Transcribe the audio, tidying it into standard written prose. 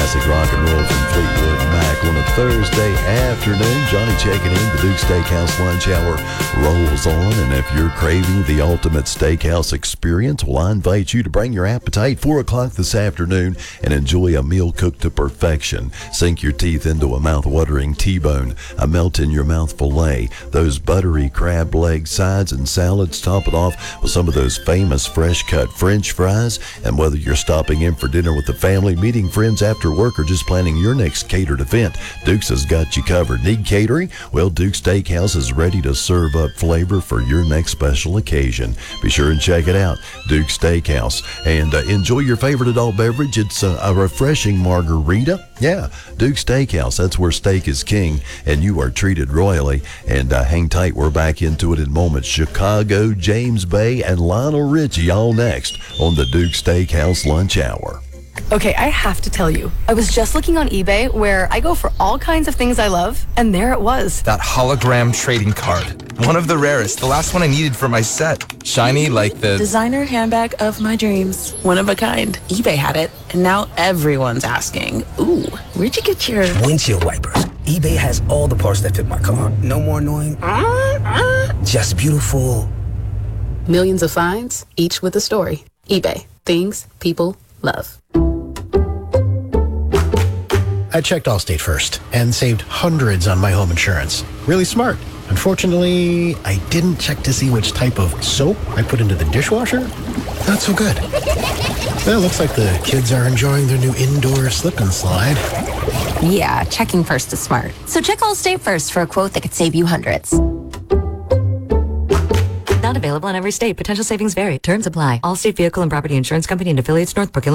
classic rock and roll from Fleetwood Mac on a Thursday afternoon. Johnny checking in. The Duke Steakhouse lunch hour rolls on, and if you're craving the ultimate steakhouse experience, well, I invite you to bring your appetite 4 o'clock this afternoon and enjoy a meal cooked to perfection. Sink your teeth into a mouth-watering T-bone, a melt-in-your-mouth filet, those buttery crab leg sides and salads. Top it off with some of those famous fresh-cut French fries. And whether you're stopping in for dinner with the family, meeting friends after work, or just planning your next catered event, Duke's has got you covered. Need catering? Well, Duke's Steakhouse is ready to serve up flavor for your next special occasion. Be sure and check it out, Duke's Steakhouse. And enjoy your favorite adult beverage. It's a refreshing margarita. Yeah, Duke's Steakhouse. That's where steak is king, and you are treated royally. And hang tight, we're back into it in moments. Chicago, James Bay, and Lionel Richie all next on the Duke Steakhouse Lunch Hour. Okay, I have to tell you, I was just looking on eBay where I go for all kinds of things I love, and there it was. That hologram trading card. One of the rarest. The last one I needed for my set. Shiny like the designer handbag of my dreams. One of a kind. eBay had it, and now everyone's asking, ooh, where'd you get your windshield wipers? eBay has all the parts that fit my car. No more annoying. Just beautiful. Millions of finds, each with a story. eBay. Things people love. I checked Allstate first and saved hundreds on my home insurance. Really smart. Unfortunately, I didn't check to see which type of soap I put into the dishwasher. Not so good. Well, looks like the kids are enjoying their new indoor slip and slide. Yeah, checking first is smart. So check Allstate first for a quote that could save you hundreds. Not available in every state. Potential savings vary. Terms apply. Allstate Vehicle and Property Insurance Company and affiliates, Northbrook, Illinois.